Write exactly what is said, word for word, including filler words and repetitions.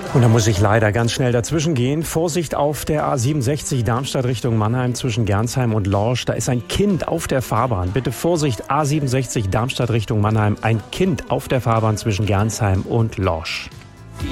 Und da muss ich leider ganz schnell dazwischen gehen. Vorsicht auf der A siebenundsechzig Darmstadt Richtung Mannheim zwischen Gernsheim und Lorsch. Da ist ein Kind auf der Fahrbahn. Bitte Vorsicht, A siebenundsechzig Darmstadt Richtung Mannheim. Ein Kind auf der Fahrbahn zwischen Gernsheim und Lorsch.